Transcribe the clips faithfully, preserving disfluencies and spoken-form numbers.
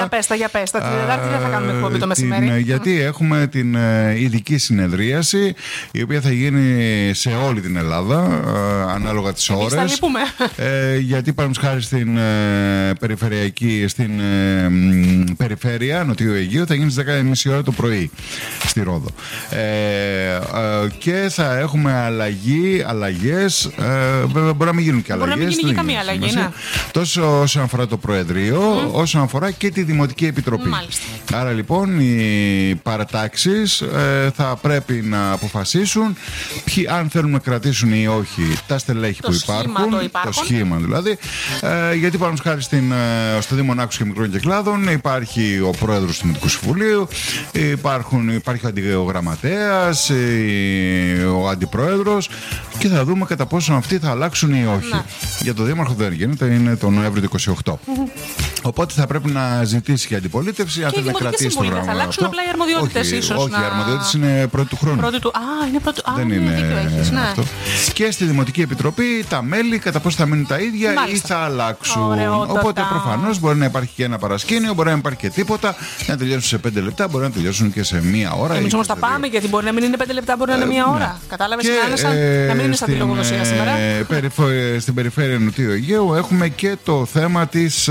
Για πέστα, για πέστα. Την Τετάρτη δεν θα κάνουμε εκπομπή το μεσημέρι. Την, γιατί έχουμε την ε, ειδική συνεδρίαση, η οποία θα γίνει σε όλη την Ελλάδα, ε, ανάλογα τις ώρες. Θα λείπουμε. Ε, γιατί πάμε χάρη στην ε, περιφερειακή, στην ε, μ, περιφέρεια Νοτιού Αιγαίου, θα γίνει στις δέκα και μισή ώρα το πρωί στη Ρόδο. Ε, ε, και θα έχουμε αλλαγή, αλλαγές. Ε, βέβαια, μπορεί να μην γίνουν και αλλαγές. Μπορεί να μην γίνει και καμία αλλαγή. Ναι. Τόσο όσον αφορά το Προεδρείο, mm. όσον αφορά και τη Δημοτική Επιτροπή. Μάλιστα. Άρα λοιπόν οι παρατάξεις ε, θα πρέπει να αποφασίσουν ποιοι, αν θέλουν να κρατήσουν ή όχι τα στελέχη το που σχήμα υπάρχουν. Το, το σχήμα δηλαδή. Ε, γιατί πάνω χάρη στην, ε, στο Δήμο Νάκους και Μικρών Κυκλάδων υπάρχει ο πρόεδρος του Δημοτικού Συμβουλίου, υπάρχουν, υπάρχει ο αντιγραμματέας, ε, ο αντιπρόεδρος, και θα δούμε κατά πόσο αυτοί θα αλλάξουν ή όχι. Να. Για το Δήμαρχο δεν γίνεται, είναι το Νοέμβριο του είκοσι οκτώ. Οπότε θα πρέπει να ζητήσει και αντιπολίτευση, αν θέλει να κρατήσει το πράγμα. Θα αλλάξουν απλά οι αρμοδιότητες, ίσως. Όχι, να... οι αρμοδιότητες είναι πρώτη του χρόνου. Πρώτη του... Α, είναι πρώτη του. Δεν Α, είναι έχεις, ναι. αυτό. Και στη Δημοτική Επιτροπή τα μέλη κατά πόσο θα μείνουν τα ίδια. Μάλιστα. Ή θα αλλάξουν. Ωραιότατα. Οπότε προφανώς μπορεί να υπάρχει και ένα παρασκήνιο, μπορεί να υπάρχει και τίποτα. Να τελειώσουν σε πέντε λεπτά, μπορεί να τελειώσουν και σε μία ώρα. Εμείς όμως τα πάμε, γιατί μπορεί να μην είναι πέντε λεπτά, μπορεί να είναι μία ώρα. Κατάλαβες τι άνεσα. Να μην είναι σαν τη λογοδοσία σήμερα. Στην περιφέρεια Νοτιού Αιγαίου έχουμε και το θέμα της.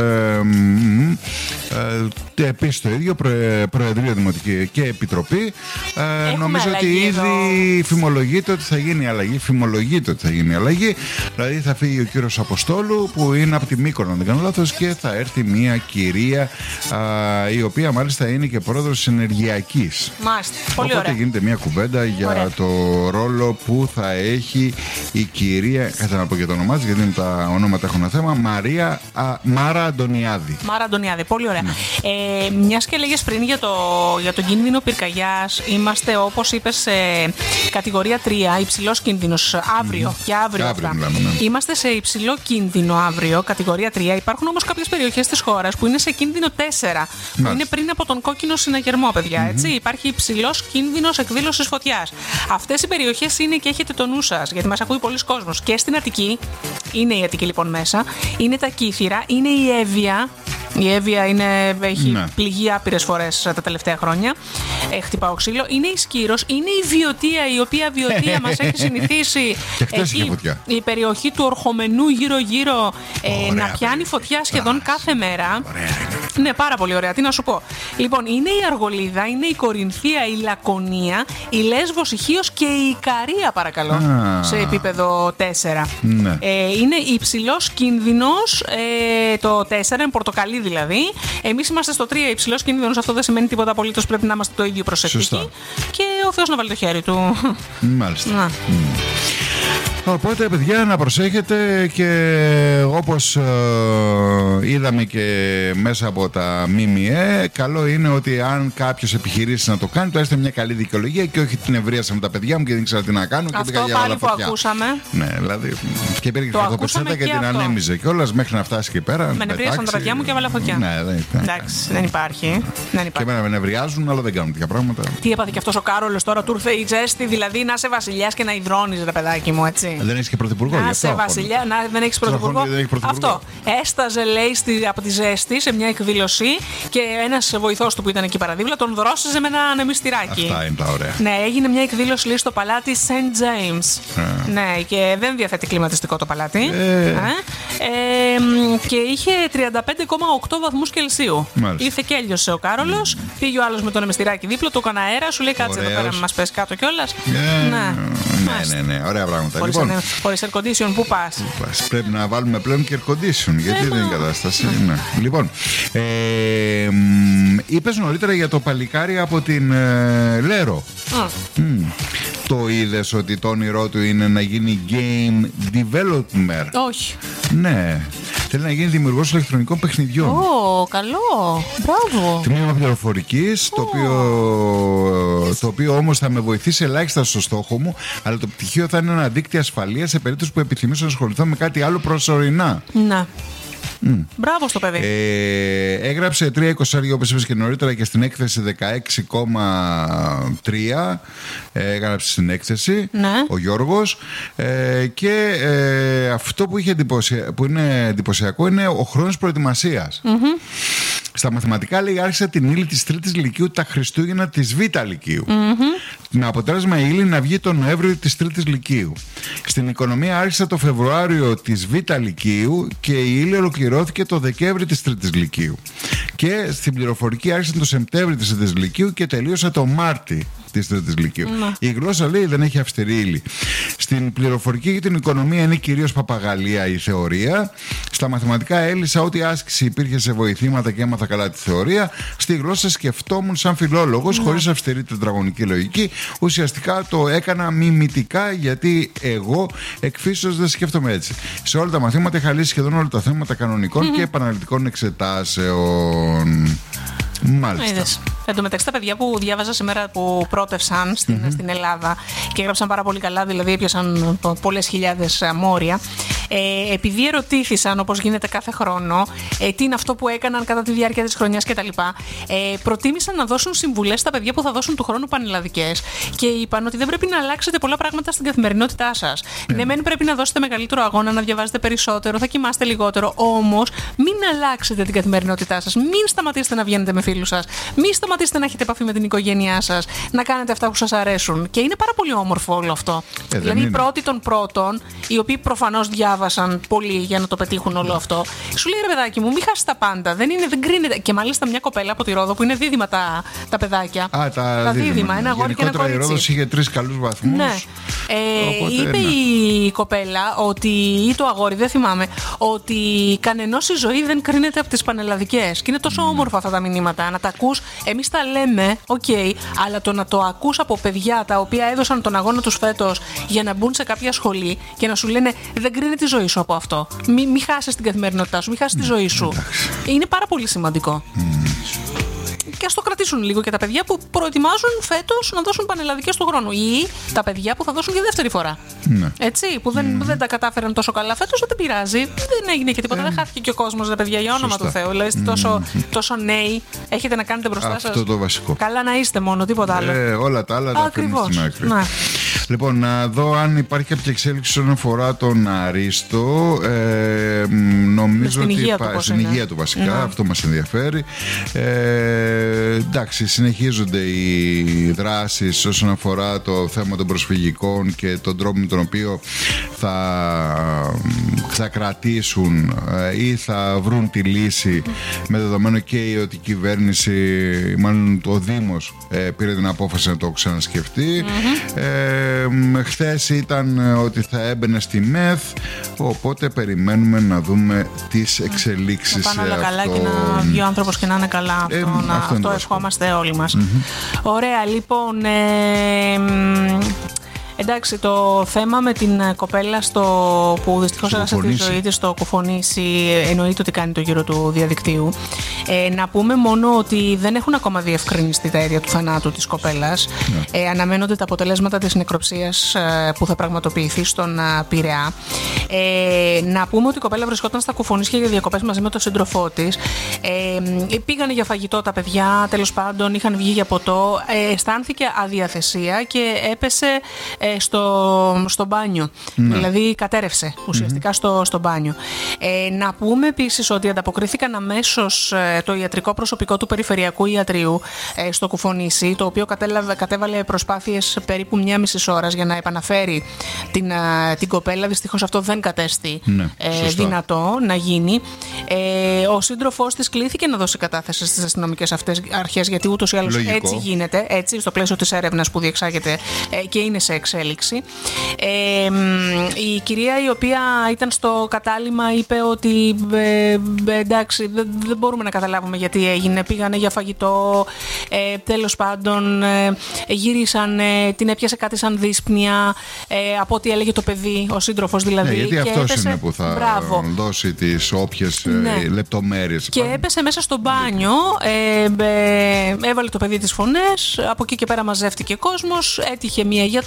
Ε, επίσης το ίδιο, Προεδρείο Δημοτική και Επιτροπή. Ε, νομίζω ότι ήδη φημολογείται ότι θα γίνει αλλαγή. Φημολογείται ότι θα γίνει αλλαγή. Δηλαδή θα φύγει ο κύριος Αποστόλου, που είναι από τη Μύκονο, αν δεν κάνω λάθος, και θα έρθει μια κυρία, α, η οποία μάλιστα είναι και πρόεδρος της Ενεργειακής. Μάλιστα. Πολύ Οπότε ωραία. γίνεται μια κουβέντα για ωραία. Το ρόλο που θα έχει η κυρία, κατά να πω και το όνομά της, γιατί τα ονόματα έχουν ένα θέμα, Μαρία α, Μάρα Αντωνιάδη. Μάρα Αντωνιάδη, πολύ ωραία. Ναι. Ε, μιας και λέγες πριν για, το, για τον κίνδυνο πυρκαγιάς, είμαστε, όπως είπες, σε κατηγορία τρία, υψηλός κίνδυνος αύριο mm. και αύριο. αύριο μιλάμε, ναι. Είμαστε σε υψηλό κίνδυνο αύριο, κατηγορία τρία. Υπάρχουν όμως κάποιες περιοχές της χώρας που είναι σε κίνδυνο τέσσερα, που είναι πριν από τον κόκκινο συναγερμό, παιδιά. Mm-hmm. Έτσι. Υπάρχει υψηλός κίνδυνος εκδήλωσης φωτιάς. Αυτές οι περιοχές είναι, και έχετε το νου σας, γιατί μας ακούει πολλοί κόσμος. Και στην Αττική, είναι η Αττική λοιπόν μέσα, είναι τα Κύθυρα, είναι η Εύβοια. Η Εύβοια είναι, έχει ναι. πληγεί άπειρες φορές τα τελευταία χρόνια. Ε, χτυπάω ξύλο. Είναι η Σκύρος, είναι η Βιωτία, η οποία Βιωτία μας έχει συνηθίσει εκεί, η περιοχή του Ορχομενού γύρω-γύρω ε, να πιάνει φωτιά σχεδόν Άς. κάθε μέρα. Ωραία. Ναι, πάρα πολύ ωραία. Τι να σου πω. Λοιπόν, είναι η Αργολίδα, είναι η Κορινθία, η Λακωνία, η Λέσβος, η Χίος και η Ικαρία, παρακαλώ, Α. σε επίπεδο τέσσερα. Ναι. Ε, είναι υψηλός κίνδυνος, ε, το τέσσερα, είναι πορτοκαλί δηλαδή. Εμείς είμαστε στο τρία, υψηλός κίνδυνος. Αυτό δεν σημαίνει τίποτα απολύτως. Πρέπει να είμαστε το ίδιο προσεκτικοί. Σωστά. Και ο Θεός να βάλει το χέρι του. Μάλιστα. Να. Mm. Οπότε, παιδιά, να προσέχετε, και όπως ε, είδαμε και μέσα από τα ΜΜΕ, καλό είναι ότι αν κάποιος επιχειρήσει να το κάνει, το έστε μια καλή δικαιολογία και όχι την ευρίασα με τα παιδιά μου και δεν ξέρω τι να κάνω. Αυτό και πάλι που φωτιά. Ακούσαμε. Ναι, δηλαδή. Και υπήρχε και φωτοπετσέτα και, και την αυτό. Ανέμιζε κιόλας μέχρι να φτάσει εκεί πέρα. Με νευρίασαν τα παιδιά μου και έβαλα φωτιά. Ναι, δεν Εντάξει, δεν υπάρχει. Δεν υπάρχει. Και εμένα με νευριάζουν, αλλά δεν κάνουν τέτοια πράγματα. Τι έπαθε και αυτός ο Κάρολος τώρα, του ήρθε η ζέστη, δηλαδή να είσαι βασιλιάς και να υδρώνεις, ρε παιδάκι μου, έτσι. Δεν έχει και πρωθυπουργό. Να είσαι βασιλιά, να δεν έχει πρωθυπουργό. Αυτό. Έσταζε, λέει, στη, από τη ζέστη σε μια εκδήλωση και ένας βοηθός του που ήταν εκεί παραδίπλα τον δρόσιζε με ένα ανεμιστηράκι. Αυτά είναι τα ωραία. Ναι, έγινε μια εκδήλωση, λέει, στο παλάτι Σεντ James. Ε. Ναι, και δεν διαθέτει κλιματιστικό το παλάτι. Ε. Ε. Ε, και είχε τριάντα πέντε κόμμα οκτώ βαθμούς Κελσίου. Μάλιστα. Ήρθε και έλειωσε ο Κάρολος. Mm. Πήγε ο άλλος με το ανεμιστηράκι δίπλα, το έκανε αέρα, σου λέει κάτσε εδώ πέρα να μας πέσει κάτω κιόλας. Yeah. Ναι. Ναι, ναι, ναι, ωραία πράγματα. Χωρίς λοιπόν, air condition, πού πας? Πρέπει να βάλουμε πλέον και air condition, γιατί δεν είναι η κατάσταση. Ναι. Λοιπόν, ε, είπες νωρίτερα για το παλικάρι από την ε, Λέρο. Mm. Mm. Το είδες ότι το όνειρό του είναι να γίνει game developer? Όχι. Ναι. Θέλει να γίνει δημιουργός ηλεκτρονικών παιχνιδιών. Ω, oh, καλό. Μπράβο. Τμήμα πληροφορικής, oh. το, οποίο, το οποίο όμως θα με βοηθήσει ελάχιστα στο στόχο μου, αλλά το πτυχίο θα είναι ένα δίκτυο ασφαλείας σε περίπτωση που επιθυμήσω να ασχοληθώ με κάτι άλλο προσωρινά. Να. Mm. Μπράβο στο παιδί. Ε, έγραψε τρία εικοσάρια όπως είπες και νωρίτερα και στην έκθεση δεκαέξι κόμμα τρία έγραψε στην έκθεση, ναι. Ο Γιώργος, ε, και ε, αυτό που, είχε εντυπωσια... που είναι εντυπωσιακό είναι ο χρόνος προετοιμασίας. Mm-hmm. Στα μαθηματικά, λέει, άρχισε την ύλη της τρίτης λυκείου τα Χριστούγεννα της Β' λυκείου. Mm-hmm. Με αποτέλεσμα η ύλη να βγει τον Νοέμβριο της τρίτης λυκείου. Στην οικονομία άρχισε το Φεβρουάριο της Β' λυκείου και η ύλη ολοκληρώθηκε το Δεκέμβριο της τρίτης λυκείου. Και στην πληροφορική άρχισε το Σεπτέμβριο της τρίτης λυκείου και τελείωσε το Μάρτι της τρίτης λυκείου. Mm. Η γλώσσα, λέει, δεν έχει αυστηρή ύλη. Στην πληροφορική και την οικονομία είναι κυρίως παπαγαλία η θεωρία. Στα μαθηματικά έλυσα ό,τι άσκηση υπήρχε σε βοηθήματα και έμαθα καλά τη θεωρία. Στη γλώσσα σκεφτόμουν σαν φιλόλογος, mm. χωρίς αυστηρή τετραγωνική λογική. Ουσιαστικά το έκανα μιμητικά, γιατί εγώ εκφύσεως δεν σκέφτομαι έτσι. Σε όλα τα μαθήματα είχα λύσει σχεδόν όλα τα θέματα κανονικών mm-hmm. και επαναληπτικών εξετάσεων. Μάλιστα. Είδες. Εν τω μεταξύ, τα παιδιά που διάβαζα σήμερα που πρότευσαν στην, mm-hmm. στην Ελλάδα και έγραψαν πάρα πολύ καλά, δηλαδή έπιασαν πολλές χιλιάδες μόρια, ε, επειδή ερωτήθησαν, όπως γίνεται κάθε χρόνο, ε, τι είναι αυτό που έκαναν κατά τη διάρκεια της χρονιάς κτλ., ε, προτίμησαν να δώσουν συμβουλές στα παιδιά που θα δώσουν του χρόνου πανελλαδικές και είπαν ότι δεν πρέπει να αλλάξετε πολλά πράγματα στην καθημερινότητά σας. Mm. Ναι, μεν πρέπει να δώσετε μεγαλύτερο αγώνα, να διαβάζετε περισσότερο, θα κοιμάστε λιγότερο, όμως μην αλλάξετε την καθημερινότητά σας. Μην σταματήσετε να βγαίνετε με φίλους σας. Μην σταματήσετε να έχετε επαφή με την οικογένειά σας. Να κάνετε αυτά που σας αρέσουν. Και είναι πάρα πολύ όμορφο όλο αυτό. Ε, δηλαδή, οι πρώτοι των πρώτων, οι οποίοι προφανώς διάβασαν πολύ για να το πετύχουν όλο αυτό, σου λέει, ρε παιδάκι μου, μην χάσει τα πάντα. Δεν, είναι, δεν κρίνεται. Και μάλιστα μια κοπέλα από τη Ρόδο που είναι δίδυμα τα, τα παιδάκια. Α, τα, τα δίδυμα, δίδυμα. Ένα αγόρι και ένα κορίτσι. Η Ρόδος είχε τρεις καλούς βαθμούς. Ναι. Ε, οπότε, είπε ναι. η κοπέλα ότι, ή το αγόρι, δεν θυμάμαι, ότι κανενός η ζωή δεν κρίνεται από τις πανελλαδικές. Και είναι τόσο mm. όμορφα αυτά τα μηνύματα. Να τα ακούς, εμείς τα λέμε, οκ, okay, αλλά το να το ακούς από παιδιά τα οποία έδωσαν τον αγώνα τους φέτος για να μπουν σε κάποια σχολή και να σου λένε δεν κρίνεται τη ζωή σου από αυτό. Μην μη χάσεις την καθημερινότητά σου, μην χάσεις mm. τη ζωή σου. Mm. Είναι πάρα πολύ σημαντικό. Mm. Και ας το κρατήσουν λίγο και τα παιδιά που προετοιμάζουν φέτος να δώσουν πανελλαδικές του χρόνου. Ή τα παιδιά που θα δώσουν για δεύτερη φορά. Ναι. Έτσι, που δεν, mm. δεν τα κατάφεραν τόσο καλά φέτος, δεν πειράζει. Δεν έγινε και τίποτα. Mm. Δεν χάθηκε και ο κόσμος, τα παιδιά, για όνομα Σωστά. του Θεού. Δηλαδή, mm. τόσο, τόσο νέοι έχετε να κάνετε μπροστά σας. Αυτό το βασικό. Καλά να είστε μόνο, τίποτα άλλο. Ε, όλα τα άλλα τα αφήνουμε στην άκρη. Ναι. Λοιπόν, να δω αν υπάρχει κάποια εξέλιξη όσον αφορά τον Αρίστο. Ε, νομίζω στην ότι υγεία υπά... του, στην υγεία του βασικά, ναι. αυτό μας ενδιαφέρει. Ε, εντάξει, συνεχίζονται οι δράσεις όσον αφορά το θέμα των προσφυγικών και τον τρόπο με τον οποίο θα, θα κρατήσουν ή θα βρουν τη λύση, με δεδομένο και ότι η κυβέρνηση, μάλλον ο Δήμος, πήρε την απόφαση να το ξανασκεφτεί. Mm-hmm. Ε, χθες ήταν ότι θα έμπαινε στη ΜΕΘ, οπότε περιμένουμε να δούμε τις εξελίξεις. Να πάνε όλα καλά αυτό... και να βγει ο άνθρωπος και να είναι καλά. Αυτό, ε, να, αυτό, αυτό ευχόμαστε όλοι μας. Mm-hmm. Ωραία, λοιπόν. Ε, Εντάξει, το θέμα με την κοπέλα στο, που δυστυχώς έχασε τη ζωή της στο Κουφονήσι, εννοείται ότι κάνει το γύρο του διαδικτύου. Ε, να πούμε μόνο ότι δεν έχουν ακόμα διευκρινιστεί τα αίτια του θανάτου της κοπέλας. Ναι. Ε, αναμένονται τα αποτελέσματα της νεκροψίας ε, που θα πραγματοποιηθεί στον ε, Πειραιά. Ε, να πούμε ότι η κοπέλα βρισκόταν στα Κουφονήσια για διακοπές μαζί με τον σύντροφό της. Ε, πήγανε για φαγητό τα παιδιά, τέλος πάντων είχαν βγει για ποτό. Ε, αισθάνθηκε αδιαθεσία και έπεσε ε, στο, στο μπάνιο. Ναι. Δηλαδή κατέρευσε ουσιαστικά mm-hmm. στο, στο μπάνιο. Ε, να πούμε επίσης ότι ανταποκρίθηκαν αμέσως ε, το ιατρικό προσωπικό του Περιφερειακού Ιατρείου ε, στο Κουφονήσι, το οποίο κατέλαβε, κατέβαλε προσπάθειες περίπου μία μισή ώρα για να επαναφέρει την, ε, την κοπέλα. Δυστυχώς αυτό δεν κατέστη ναι, ε, δυνατό να γίνει. Ε, ο σύντροφός της κλήθηκε να δώσει κατάθεση στις αστυνομικές αυτές αρχές, γιατί ούτως ή άλλως Λογικό. έτσι γίνεται, έτσι, στο πλαίσιο της έρευνας που διεξάγεται ε, και είναι σε εξέλιξη. Ε, η κυρία η οποία ήταν στο κατάλημα είπε ότι ε, εντάξει, δεν, δεν μπορούμε να καταλάβουμε γιατί έγινε. Πήγανε για φαγητό, ε, τέλος πάντων ε, γύρισαν, ε, την έπιασε κάτι σαν δύσπνοια, ε, από ό,τι έλεγε το παιδί, ο σύντροφος δηλαδή. Ναι, γιατί και αυτός έπεσε, είναι που θα μπράβο. δώσει τις όποιες ναι. ε, λεπτομέρειες. Και πάνω. Έπεσε μέσα στο μπάνιο, ε, ε, έβαλε το παιδί τις φωνές, από εκεί και πέρα μαζεύτηκε κόσμος, έτυχε μία γιατρός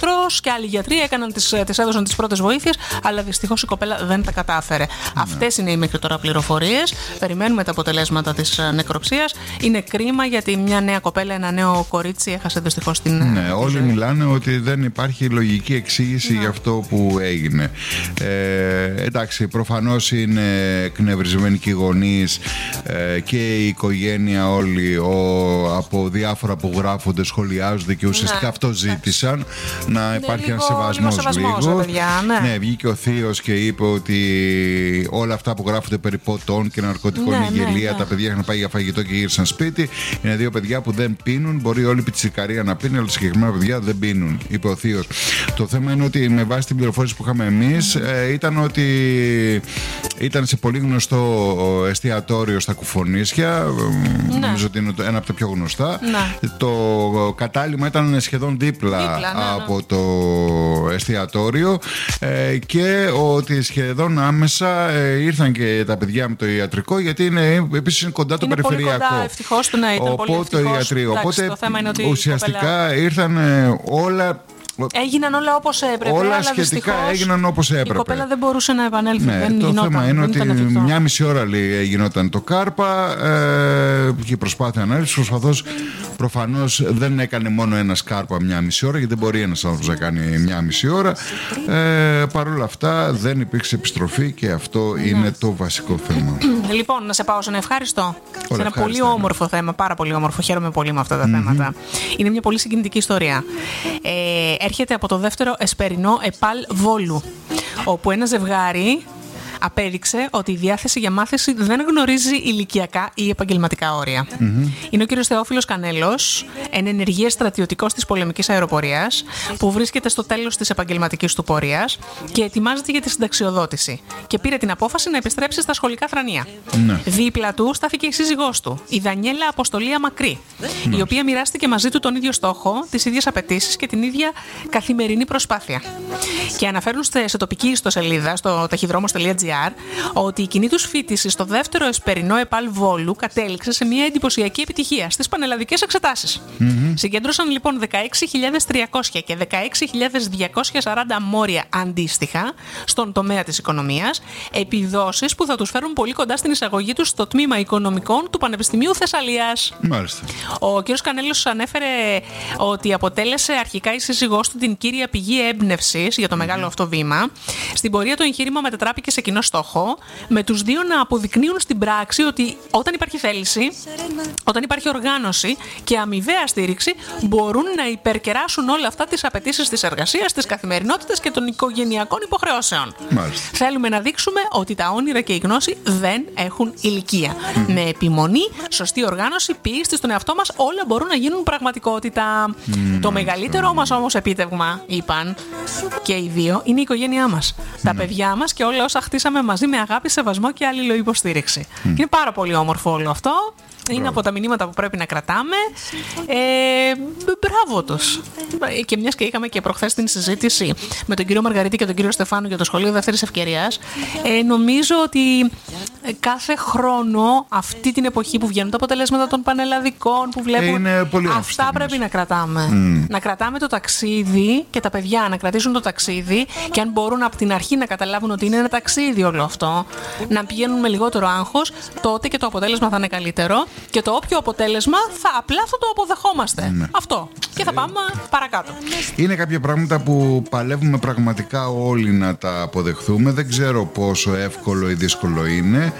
και άλλοι γιατροί έκαναν, τις, τις έδωσαν τις πρώτες βοήθειες, αλλά δυστυχώς η κοπέλα δεν τα κατάφερε. Ναι. Αυτές είναι οι μέχρι τώρα πληροφορίες. Περιμένουμε τα αποτελέσματα της νεκροψίας. Είναι κρίμα γιατί μια νέα κοπέλα, ένα νέο κορίτσι έχασε δυστυχώς την. Ναι, όλοι ζωή. Μιλάνε ότι δεν υπάρχει λογική εξήγηση ναι. για αυτό που έγινε. Ε, εντάξει, προφανώς είναι εκνευρισμένοι και οι γονείς ε, και η οικογένεια όλοι ο, από διάφορα που γράφονται, σχολιάζονται και ουσιαστικά ναι. αυτό ζήτησαν. Να ναι, υπάρχει ένα σεβασμός λίγο. λίγο. Παιδιά, ναι. ναι, βγήκε ο θείος και είπε ότι όλα αυτά που γράφονται περί ποτών και ναρκωτικών ναι, είναι γελία. Ναι, ναι. Τα παιδιά είχαν πάει για φαγητό και γύρισαν σπίτι. Είναι δύο παιδιά που δεν πίνουν. Μπορεί όλη η πιτσικαρία να πίνει, αλλά τα συγκεκριμένα παιδιά δεν πίνουν, είπε ο θείος. Το θέμα είναι ότι με βάση την πληροφόρηση που είχαμε εμείς, ε, ήταν ότι ήταν σε πολύ γνωστό εστιατόριο στα Κουφονίσια. Ναι. Νομίζω ότι είναι ένα από τα πιο γνωστά. Ναι. Το κατάλημα ήταν σχεδόν δίπλα, δίπλα ναι, από ναι. το εστιατόριο ε, και ότι σχεδόν άμεσα ε, ήρθαν και τα παιδιά με το ιατρικό, γιατί είναι, επίσης είναι κοντά το είναι περιφερειακό. Πολύ κοντά, ευτυχώς του να ήταν οπότε, πολύ ευτυχώς. Ιατρικό. Οπότε το θέμα είναι ότι ουσιαστικά κοπέλα... ήρθαν ε, όλα. Έγιναν όλα όπως έπρεπε. Όλα αλλά σχετικά έγιναν όπως έπρεπε. Η κοπέλα δεν μπορούσε να επανέλθει. Ναι, δεν το γινόταν, θέμα είναι δεν ότι μια μισή ώρα λέει, γινόταν το κάρπα ε, και η προσπάθεια ανάλυσης. Προσπαθώς προφανώς δεν έκανε μόνο ένα κάρπα μια μισή ώρα, γιατί δεν μπορεί ένας άνθρωπος να κάνει μια μισή ώρα. Ε, Παρ' όλα αυτά δεν υπήρξε επιστροφή και αυτό ναι. είναι το βασικό θέμα. Λοιπόν, να σε πάω σε ένα ευχάριστο. Σε ένα πολύ ναι. όμορφο θέμα, πάρα πολύ όμορφο. Χαίρομαι πολύ με αυτά τα mm-hmm. θέματα. Είναι μια πολύ συγκινητική ιστορία. Ε, έρχεται από το δεύτερο εσπερινό ΕΠΑΛ Βόλου, όπου ένα ζευγάρι απέδειξε ότι η διάθεση για μάθηση δεν γνωρίζει ηλικιακά ή επαγγελματικά όρια. Mm-hmm. Είναι ο κύριος Θεόφιλος Κανέλος, εν ενεργεία στρατιωτικός της πολεμικής αεροπορίας, που βρίσκεται στο τέλος της επαγγελματικής του πορείας και ετοιμάζεται για τη συνταξιοδότηση. Και πήρε την απόφαση να επιστρέψει στα σχολικά θρανία. Mm-hmm. Δίπλα του στάθηκε η σύζυγός του, η Δανιέλα Αποστολία Μακρύ, mm-hmm. η οποία μοιράστηκε μαζί του τον ίδιο στόχο, τις ίδιες απαιτήσεις και την ίδια καθημερινή προσπάθεια. Και αναφέρουν σε τοπική ιστοσελίδα, στο ταχυδρόμος τελεία τζι άρ, ότι η κοινή τους φοιτηση στο δεύτερο εσπερινό ΕΠΑΛ Βόλου κατέληξε σε μια εντυπωσιακή επιτυχία στις πανελλαδικές εξετάσεις. Mm-hmm. Συγκέντρωσαν λοιπόν δεκαέξι χιλιάδες τριακόσια και δεκαέξι χιλιάδες διακόσια σαράντα μόρια αντίστοιχα στον τομέα της οικονομίας, επιδόσεις που θα τους φέρουν πολύ κοντά στην εισαγωγή τους στο τμήμα οικονομικών του Πανεπιστημίου Θεσσαλίας. Μάλιστα. Ο κ. Κανέλος ανέφερε ότι αποτέλεσε αρχικά η σύζυγός του την κύρια πηγή έμπνευσης για το μεγάλο αυτό βήμα. Στην πορεία το εγχείρημα μετατράπηκε σε κοινό στόχο, με τους δύο να αποδεικνύουν στην πράξη ότι όταν υπάρχει θέληση, όταν υπάρχει οργάνωση και αμοιβαία στήριξη, μπορούν να υπερκεράσουν όλα αυτά τις απαιτήσεις της εργασίας, της καθημερινότητας και των οικογενειακών υποχρεώσεων. Μάλιστα. Θέλουμε να δείξουμε ότι τα όνειρα και η γνώση δεν έχουν ηλικία. Mm. Με επιμονή, σωστή οργάνωση, πίστη στον εαυτό μας, όλα μπορούν να γίνουν πραγματικότητα. Mm. Το μεγαλύτερό μας όμως επίτευγμα, είπαν και οι δύο, είναι η οικογένειά μας. Mm. Τα παιδιά μας και όλα όσα χτίσαμε μαζί με αγάπη, σεβασμό και αλληλοϊποστήριξη. Mm. Είναι πάρα πολύ όμορφο όλο αυτό. Είναι μπράβο. Από τα μηνύματα που πρέπει να κρατάμε. Ε, μπράβο τους. Και μιας και είχαμε και προχθές την συζήτηση με τον κύριο Μαργαρίτη και τον κύριο Στεφάνου για το Σχολείο Δεύτερης Ευκαιρίας, ε, νομίζω ότι κάθε χρόνο, αυτή την εποχή που βγαίνουν τα αποτελέσματα των πανελλαδικών, που βλέπουν, ε, αυτά πρέπει να κρατάμε. Mm. Να κρατάμε το ταξίδι και τα παιδιά να κρατήσουν το ταξίδι, και αν μπορούν από την αρχή να καταλάβουν ότι είναι ένα ταξίδι όλο αυτό, να πηγαίνουν με λιγότερο άγχος, τότε και το αποτέλεσμα θα είναι καλύτερο. Και το όποιο αποτέλεσμα θα απλά θα το αποδεχόμαστε. Ναι. Αυτό. Και θα πάμε παρακάτω. Είναι κάποια πράγματα που παλεύουμε πραγματικά όλοι να τα αποδεχθούμε. Δεν ξέρω πόσο εύκολο ή δύσκολο είναι,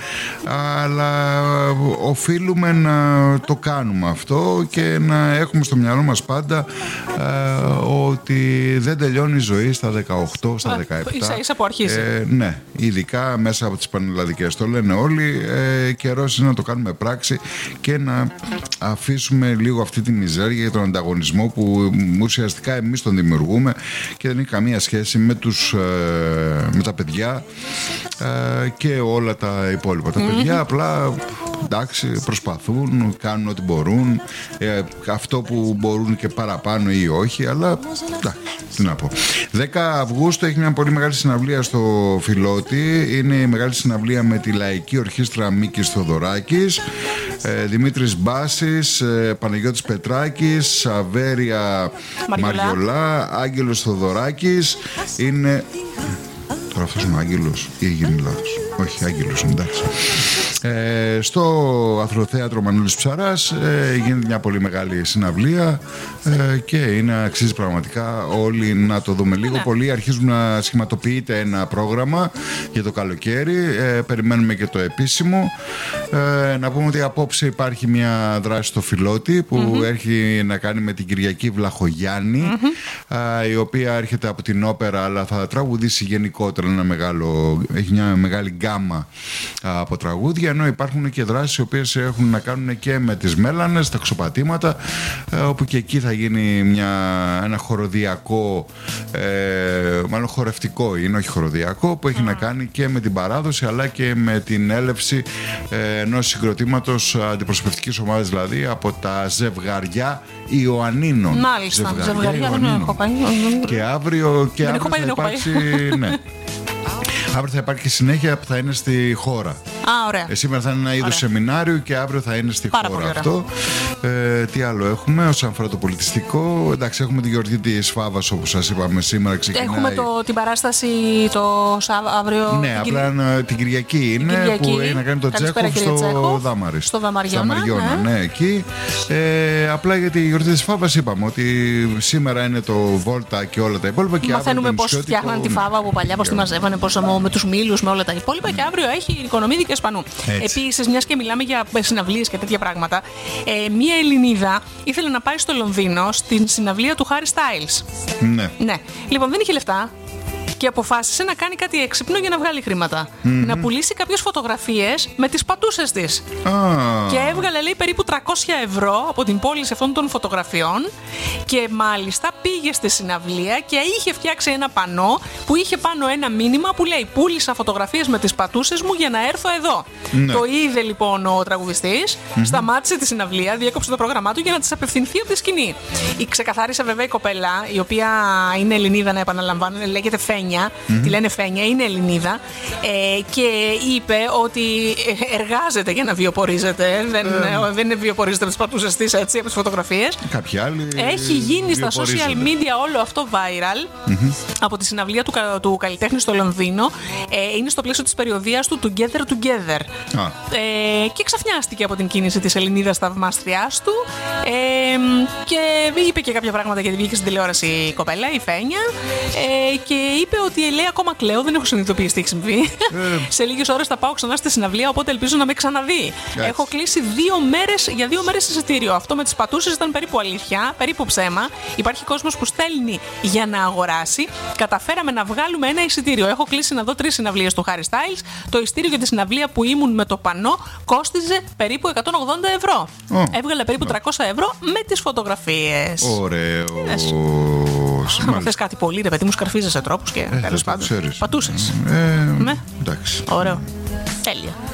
αλλά οφείλουμε να το κάνουμε αυτό και να έχουμε στο μυαλό μας πάντα ε, ότι δεν τελειώνει η ζωή στα δεκαοκτώ, στα δεκαεπτά. Ίσα ίσα που αρχίζει. Ε, ναι, ειδικά μέσα από τις πανελλαδικές. Το λένε όλοι. Ε, καιρός είναι να το κάνουμε πράξη και να αφήσουμε λίγο αυτή τη μιζέρια για τον ανταγωνισμό που ουσιαστικά εμείς τον δημιουργούμε και δεν έχει καμία σχέση με, τους, με τα παιδιά και όλα τα υπόλοιπα. Τα mm-hmm. παιδιά απλά εντάξει, προσπαθούν, κάνουν ό,τι μπορούν, ε, αυτό που μπορούν και παραπάνω ή όχι, αλλά εντάξει, τι να πω. δέκα Αυγούστου έχει μια πολύ μεγάλη συναυλία στο Φιλότη. Είναι η μεγάλη συναυλία με τη Λαϊκή Ορχήστρα Μίκης Θοδωράκης, ε, Δημήτρης Μπάσης, ε, Παναγιώτης Πετράκης, Σαβέρια Μαριολά, Μαριολά, Άγγελος Θοδωράκης. Είναι... Τώρα αυτός είναι ο Άγγελος ή έγινε λάθος? Όχι, Άγγελος, εντάξει. Ε, στο Αθλοθέατρο Μανώλης Ψαράς ε, γίνεται μια πολύ μεγάλη συναυλία ε, και είναι, αξίζει πραγματικά όλοι να το δούμε. Λίγο πολύ αρχίζουν να σχηματοποιείται ένα πρόγραμμα για το καλοκαίρι. Ε, περιμένουμε και το επίσημο. Ε, να πούμε ότι απόψε υπάρχει μια δράση στο Φιλότη που mm-hmm. έχει να κάνει με την Κυριακή Βλαχογιάννη, mm-hmm. ε, η οποία έρχεται από την όπερα, αλλά θα τραγουδήσει γενικότερα ένα μεγάλο, έχει μια μεγάλη γκάμα από τραγούδια, ενώ υπάρχουν και δράσεις οι οποίες έχουν να κάνουν και με τις μέλανες, τα ξοπατήματα, όπου και εκεί θα γίνει μια, ένα χοροδιακό, ε, μάλλον χορευτικό είναι, όχι χοροδιακό, που έχει mm. να κάνει και με την παράδοση αλλά και με την έλευση ε, ενός συγκροτήματος αντιπροσωπευτικής ομάδας, δηλαδή από τα ζευγαριά Ιωαννίνων. Μάλιστα, ζευγαριά, ζευγαριά δεν έχω πάει. Και αύριο, και δεν αύριο πάει, θα υπάρξει, ναι. Αύριο θα υπάρχει συνέχεια που θα είναι στη χώρα. Α, ωραία. Ε, σήμερα θα είναι ένα είδος σεμινάριου και αύριο θα είναι στη Πάρα χώρα αυτό. Ε, τι άλλο έχουμε όσον αφορά το πολιτιστικό? Εντάξει, έχουμε τη γιορτή της Φάβας, όπως σας είπαμε, σήμερα ξεκινάει. Έχουμε το, την παράσταση το αύριο. Ναι, την απλά Κυρ... την Κυριακή είναι Κυριακή, που έχει να κάνει το Τσέχοφ στο Δάμαρι. Στο Δαμαριώνα. Ναι, ναι, εκεί. Ε, απλά για τη γιορτή της Φάβας είπαμε ότι σήμερα είναι το Βόλτα και όλα τα υπόλοιπα. Μαθαίνουμε πώς φτιάχναν τη Φάβα από παλιά, πώς τη μαζεύανε, πώς με τους μήλους, με όλα τα υπόλοιπα. Και αύριο έχει Οικονομίδη και Σπανού. Επίσης, μιας και μιλάμε για συναυλίες και τέτοια πράγματα, ε, μία Ελληνίδα ήθελε να πάει στο Λονδίνο στην συναυλία του Harry Styles. Ναι. Ναι. Λοιπόν, δεν είχε λεφτά και αποφάσισε να κάνει κάτι έξυπνο για να βγάλει χρήματα. Mm-hmm. Να πουλήσει κάποιες φωτογραφίες με τις πατούσες της. Ah. Και έβγαλε, λέει, περίπου τριακόσια ευρώ από την πώληση αυτών των φωτογραφιών. Και μάλιστα πήγε στη συναυλία και είχε φτιάξει ένα πανό που είχε πάνω ένα μήνυμα που λέει: πούλησα φωτογραφίες με τις πατούσες μου για να έρθω εδώ. Ναι. Το είδε λοιπόν ο τραγουδιστής, mm-hmm. σταμάτησε τη συναυλία, διέκοψε το πρόγραμμά του για να της απευθυνθεί από τη σκηνή. Η ξεκαθάρισε βέβαια η κοπέλα, η οποία είναι Ελληνίδα, να επαναλαμβάνω, λέγεται Φένια. Mm-hmm. Τη λένε Φένια, είναι Ελληνίδα, ε, και είπε ότι εργάζεται για να βιοπορίζεται. Δεν, mm. δεν είναι βιοπορίζεται με τις πατούσες της, έτσι, από τις φωτογραφίες. Κάποιοι άλλοι. Έχει γίνει στα social media όλο αυτό viral mm-hmm. από τη συναυλία του, του καλλιτέχνη στο Λονδίνο. Ε, είναι στο πλαίσιο της περιοδίας του Together Together. Ah. Ε, και ξαφνιάστηκε από την κίνηση της Ελληνίδας θαυμάστριάς του. Ε, και είπε και κάποια πράγματα γιατί βγήκε στην τηλεόραση η κοπέλα, η Φένια. Ε, και είπε ότι λέει: ακόμα κλαίω, δεν έχω συνειδητοποιήσει τι έχει συμβεί. Ε. Σε λίγες ώρες θα πάω ξανά στη συναυλία, οπότε ελπίζω να με ξαναδεί. Yes. Έχω κλείσει δύο μέρες, για δύο μέρες εισιτήριο. Αυτό με τις πατούσες ήταν περίπου αλήθεια, περίπου ψέμα. Υπάρχει κόσμος που στέλνει για να αγοράσει. Καταφέραμε να βγάλουμε ένα εισιτήριο. Έχω κλείσει να δω τρεις συναυλίες του Harry Styles. Το εισιτήριο για τη συναυλία που ήμουν με το πανό κόστιζε περίπου εκατόν ογδόντα ευρώ. Oh. Έβγαλε περίπου τριακόσια ευρώ με τις φωτογραφίες. Ωραίο. Yes. Αν θες κάτι πολύ, ρε παιδί μου, σκαρφίζεσαι τρόπους και ε, τέλος πάντων. Πατούσες. Ε, ναι. Εντάξει. Ωραίο. Τέλεια.